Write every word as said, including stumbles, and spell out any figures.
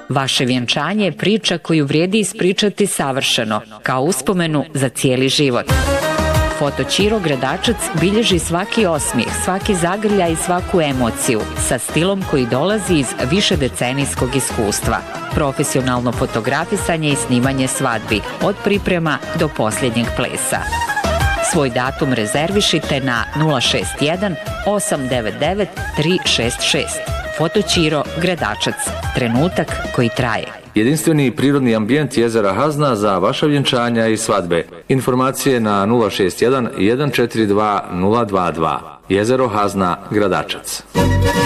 Vaše vjenčanje je priča koju vrijedi ispričati savršeno, kao uspomenu za cijeli život. Foto Ćiro Gradačac bilježi svaki osmijeh, svaki zagrljaj i svaku emociju sa stilom koji dolazi iz višedecenijskog iskustva. Profesionalno fotografisanje i snimanje svadbi, od priprema do posljednjeg plesa. Svoj datum rezervišite na nula šest jedan osam devet devet tri šest šest. Foto Ćiro Gradačac. Trenutak koji traje. Jedinstveni prirodni ambijent jezera Hazna za vaša vjenčanja i svadbe. Informacije na nula šest jedan jedan četiri dva nula dva dva. Jezero Hazna, Gradačac.